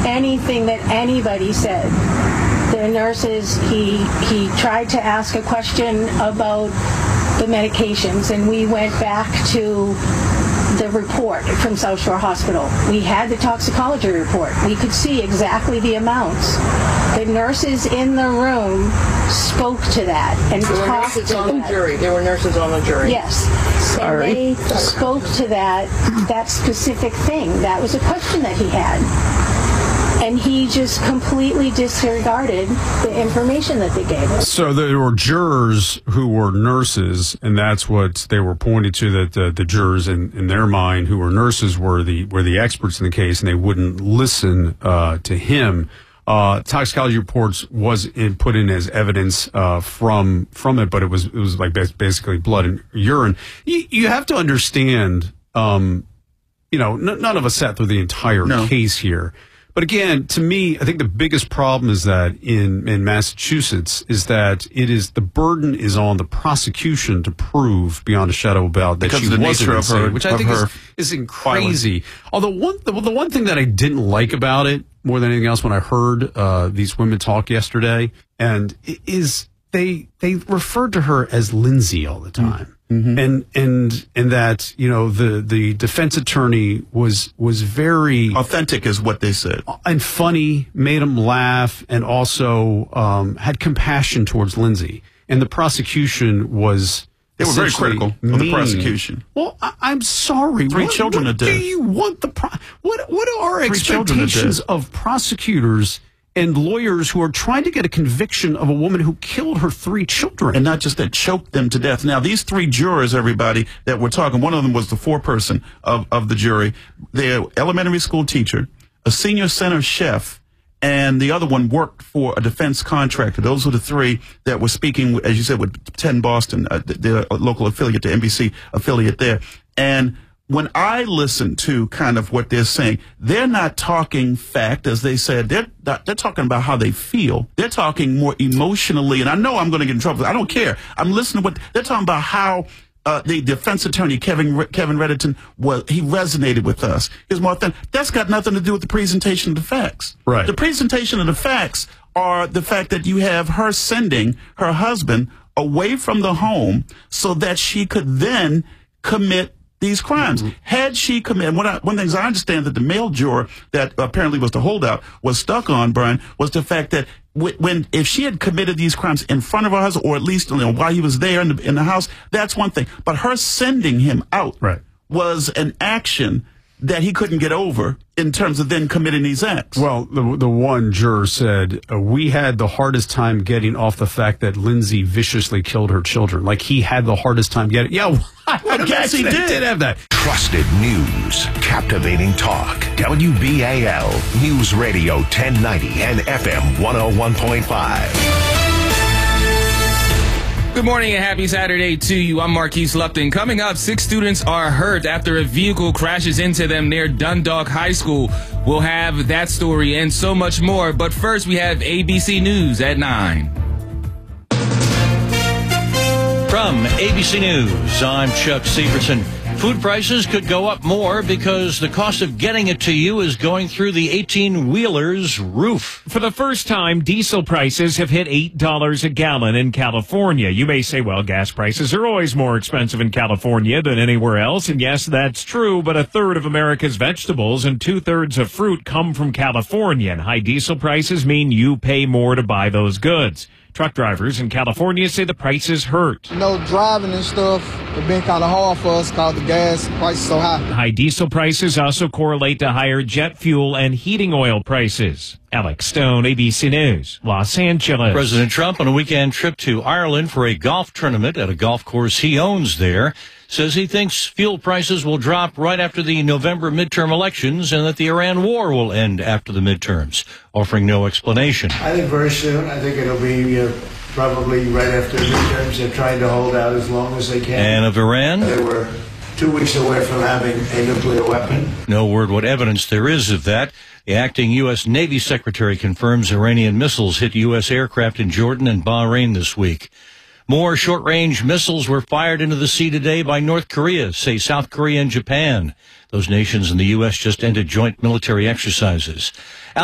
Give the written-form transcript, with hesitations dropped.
anything that anybody said. The nurses, he tried to ask a question about the medications, and we went back to the report from South Shore Hospital. We had the toxicology report. We could see exactly the amounts. The nurses in the room spoke to that and talked to that. There were nurses on the jury. Yes. Sorry. And they spoke to that specific thing. That was a question that he had. And he just completely disregarded the information that they gave us. So there were jurors who were nurses, and that's what they were pointing to, that the jurors in their mind who were nurses were the experts in the case, and they wouldn't listen to him. Toxicology reports was put in as evidence from it, but it was like basically blood and urine. You have to understand, none of us sat through the entire case here. But again, to me, I think the biggest problem is that in Massachusetts is that the burden is on the prosecution to prove beyond a shadow of a doubt that she wasn't insane, which I think is crazy. Although the one thing that I didn't like about it more than anything else when I heard these women talk yesterday, and is they referred to her as Lindsay all the time. Mm-hmm. And that, the defense attorney was very authentic is what they said, and funny, made them laugh, and also had compassion towards Lindsay. And the prosecution was they were very critical of the prosecution. Well, I'm sorry. Three children are dead. What do you want what are expectations of prosecutors and lawyers who are trying to get a conviction of a woman who killed her 3 children? And not just that, choked them to death. Now, these 3 jurors, everybody, that we're talking, one of them was the foreperson of the jury. They're elementary school teacher, a senior center chef, and the other one worked for a defense contractor. Those were the 3 that were speaking, as you said, with 10 Boston, the local affiliate, the NBC affiliate there. And when I listen to kind of what they're saying, they're not talking fact, as they said. They're talking about how they feel. They're talking more emotionally, and I know I'm going to get in trouble. I don't care. I'm listening to what they're talking about. How the defense attorney Kevin Reddington he resonated with us. He's more authentic. That's got nothing to do with the presentation of the facts. Right. The presentation of the facts are the fact that you have her sending her husband away from the home so that she could then commit these crimes. Mm-hmm. Had she committed, one of the things I understand that the male juror that apparently was the holdout was stuck on, Brian, was the fact that if she had committed these crimes in front of her husband, or at least while he was there in the house, that's one thing. But her sending him out was an action that he couldn't get over in terms of then committing these acts. Well, the one juror said, we had the hardest time getting off the fact that Lindsay viciously killed her children. Like he had the hardest time getting. Yeah, well, I guess he did have that. Trusted news, captivating talk. WBAL News Radio 1090 and FM 101.5. Good morning and happy Saturday to you. I'm Marquise Lupton. Coming up, 6 students are hurt after a vehicle crashes into them near Dundalk High School. We'll have that story and so much more. But first, we have ABC News at 9. From ABC News, I'm Chuck Severson. Food prices could go up more because the cost of getting it to you is going through the 18-wheeler's roof. For the first time, diesel prices have hit $8 a gallon in California. You may say, well, gas prices are always more expensive in California than anywhere else. And yes, that's true, but 1/3 of America's vegetables and 2/3 of fruit come from California. And high diesel prices mean you pay more to buy those goods. Truck drivers in California say the prices hurt. Driving and stuff, it's been kind of hard for us because the gas price is so high. High diesel prices also correlate to higher jet fuel and heating oil prices. Alex Stone, ABC News, Los Angeles. President Trump on a weekend trip to Ireland for a golf tournament at a golf course he owns there says he thinks fuel prices will drop right after the November midterm elections and that the Iran war will end after the midterms, offering no explanation. I think very soon. I think it'll be probably right after the midterms. They're trying to hold out as long as they can. And of Iran? They were 2 weeks away from having a nuclear weapon. No word what evidence there is of that. The acting U.S. Navy Secretary confirms Iranian missiles hit U.S. aircraft in Jordan and Bahrain this week. More short-range missiles were fired into the sea today by North Korea, say South Korea and Japan. Those nations and the U.S. just ended joint military exercises.